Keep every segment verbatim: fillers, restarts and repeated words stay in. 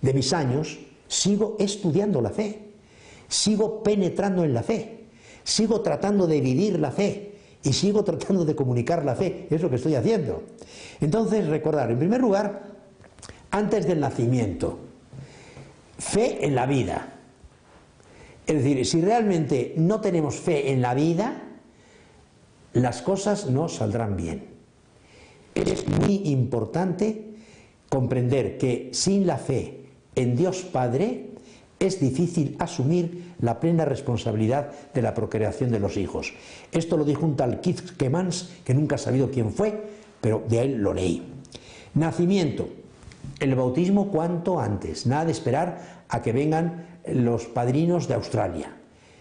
de mis años, sigo estudiando la fe, sigo penetrando en la fe, sigo tratando de vivir la fe y sigo tratando de comunicar la fe. Es lo que estoy haciendo. Entonces, recordar, en primer lugar, antes del nacimiento, fe en la vida. Es decir, si realmente no tenemos fe en la vida, las cosas no saldrán bien. Es muy importante comprender que sin la fe en Dios Padre es difícil asumir la plena responsabilidad de la procreación de los hijos. Esto lo dijo un tal Keith Kemans, que nunca he sabido quién fue, pero de él lo leí. Nacimiento. El bautismo cuanto antes, nada de esperar a que vengan los padrinos de Australia.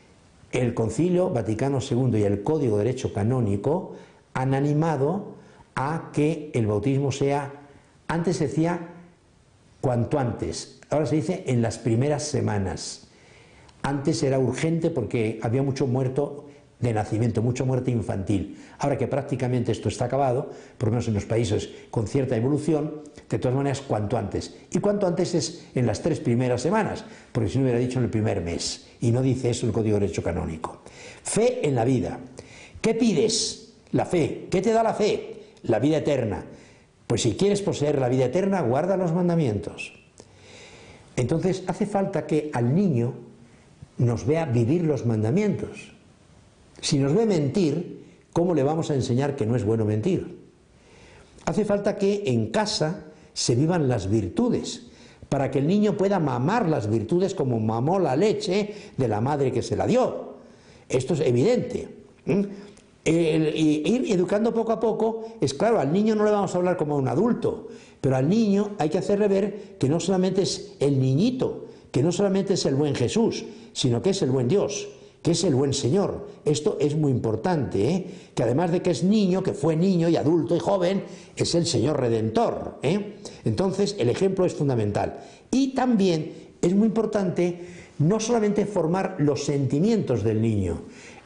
El Concilio Vaticano segundo y el Código de Derecho Canónico han animado a que el bautismo sea, antes se decía cuanto antes, ahora se dice en las primeras semanas. Antes era urgente porque había mucho muerto de nacimiento, mucha muerte infantil. Ahora que prácticamente esto está acabado, por lo menos en los países con cierta evolución, de todas maneras cuanto antes. Y cuanto antes es en las tres primeras semanas, porque si no hubiera dicho en el primer mes. Y no dice eso el Código de Derecho Canónico. Fe en la vida. ¿Qué pides? La fe. ¿Qué te da la fe? La vida eterna. Pues si quieres poseer la vida eterna, guarda los mandamientos. Entonces hace falta que al niño nos vea vivir los mandamientos. Si nos ve mentir, ¿cómo le vamos a enseñar que no es bueno mentir? Hace falta que en casa se vivan las virtudes, para que el niño pueda mamar las virtudes como mamó la leche de la madre que se la dio. Esto es evidente. ¿Mm? El, ir educando poco a poco, es claro, al niño no le vamos a hablar como a un adulto, pero al niño hay que hacerle ver que no solamente es el niñito, que no solamente es el buen Jesús, sino que es el buen Dios, que es el buen Señor. Esto es muy importante, ¿eh? Que además de que es niño, que fue niño y adulto y joven, es el Señor Redentor, ¿eh? Entonces el ejemplo es fundamental. Y también es muy importante no solamente formar los sentimientos del niño,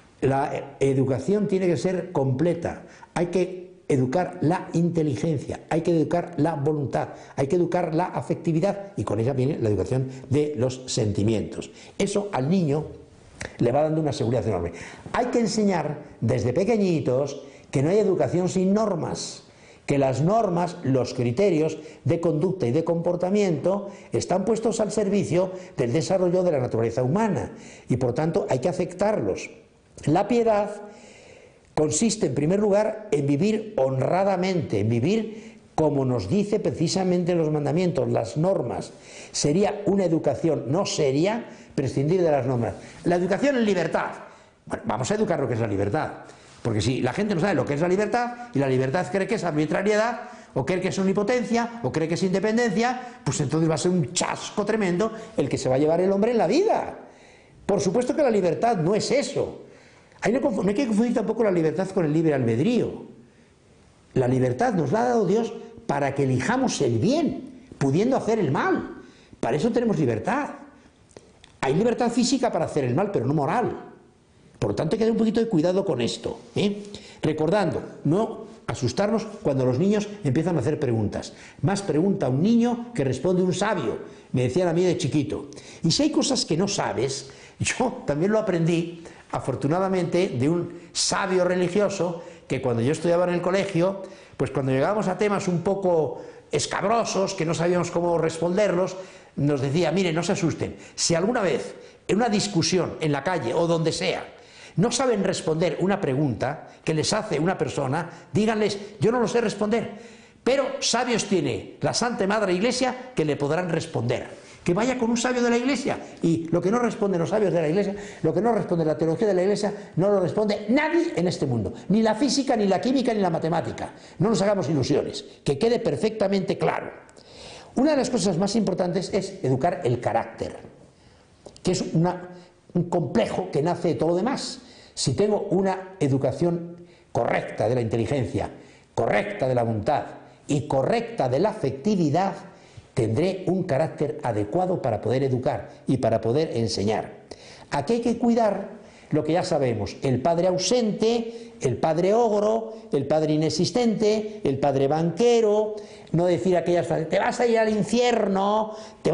la educación tiene que ser completa, hay que educar la inteligencia, hay que educar la voluntad, hay que educar la afectividad y con ella viene la educación de los sentimientos. Eso al niño le va dando una seguridad enorme. Hay que enseñar desde pequeñitos que no hay educación sin normas, que las normas, los criterios de conducta y de comportamiento están puestos al servicio del desarrollo de la naturaleza humana y por tanto hay que aceptarlos. La piedad consiste en primer lugar en vivir honradamente, en vivir como nos dice precisamente los mandamientos, las normas. Sería una educación no seria prescindir de las normas. La educación en libertad. Bueno, vamos a educar lo que es la libertad, porque si la gente no sabe lo que es la libertad y la libertad cree que es arbitrariedad o cree que es omnipotencia o cree que es independencia, pues entonces va a ser un chasco tremendo el que se va a llevar el hombre en la vida. Por supuesto que la libertad no es eso. Hay no, no hay que confundir tampoco la libertad con el libre albedrío. La libertad nos la ha dado Dios para que elijamos el bien, pudiendo hacer el mal. Para eso tenemos libertad. Hay libertad física para hacer el mal, pero no moral. Por lo tanto, hay que tener un poquito de cuidado con esto, ¿eh? Recordando, no asustarnos cuando los niños empiezan a hacer preguntas. Más pregunta un niño que responde un sabio, me decían a mí de chiquito. Y si hay cosas que no sabes, yo también lo aprendí, afortunadamente, de un sabio religioso que cuando yo estudiaba en el colegio, pues cuando llegábamos a temas un poco escabrosos, que no sabíamos cómo responderlos, nos decía, mire, no se asusten, si alguna vez en una discusión en la calle o donde sea no saben responder una pregunta que les hace una persona, díganles, yo no lo sé responder, pero sabios tiene la Santa Madre Iglesia que le podrán responder. Que vaya con un sabio de la Iglesia y lo que no responden los sabios de la Iglesia, lo que no responde la teología de la Iglesia, no lo responde nadie en este mundo, ni la física, ni la química, ni la matemática. No nos hagamos ilusiones, que quede perfectamente claro. Una de las cosas más importantes es educar el carácter, que es una, un complejo que nace de todo lo demás. Si tengo una educación correcta de la inteligencia, correcta de la voluntad y correcta de la afectividad, tendré un carácter adecuado para poder educar y para poder enseñar. Aquí hay que cuidar lo que ya sabemos, el padre ausente, el padre ogro, el padre inexistente, el padre banquero, no decir aquellas frases, te vas a ir al infierno, te